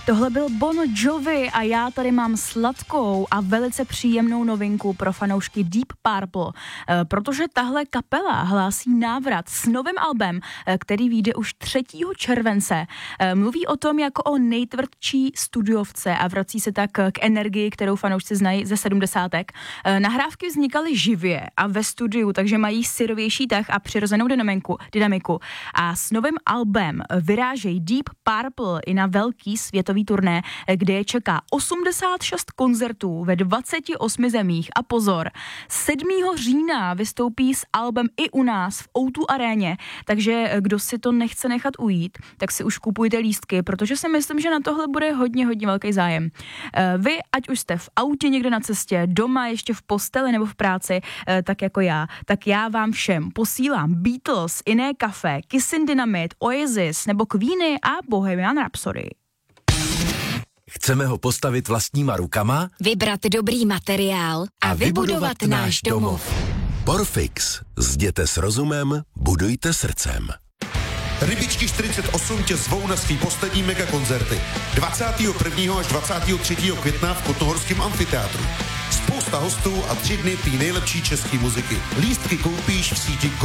Tohle byl Bon Jovi a já tady mám sladkou a velice příjemnou novinku pro fanoušky Deep Purple, protože tahle kapela hlásí návrat s novým albem, který vyjde už 3. července. Mluví o tom jako o nejtvrdší studiovce a vrací se tak k energii, kterou fanoušci znají ze 70. Nahrávky vznikaly živě a ve studiu, takže mají syrovější tah a přirozenou dynamiku. A s novým albem vyrážejí Deep Purple i na velký světový turné, kde je čeká 86 koncertů ve 28 zemích a pozor, 7. října vystoupí s albem i u nás v O2 aréně, takže kdo si to nechce nechat ujít, tak si už kupujte lístky, protože si myslím, že na tohle bude hodně velký zájem. Vy, ať už jste v autě někde na cestě, doma ještě v posteli nebo v práci, tak jako já, tak já vám všem posílám Beatles, Iné kafe, Kissin' Dynamite, Oasis nebo Queeny a Bohemian Rhapsody. Chceme ho postavit vlastníma rukama? Vybrat dobrý materiál a vybudovat náš domov. Porfix. Zděte s rozumem, budujte srdcem. Rybičky 48 tě zvou na svý poslední megakoncerty 21. až 23. května v Kotnohorském amfiteátru. Spousta hostů a 3 dny té nejlepší české muziky. Lístky koupíš v síti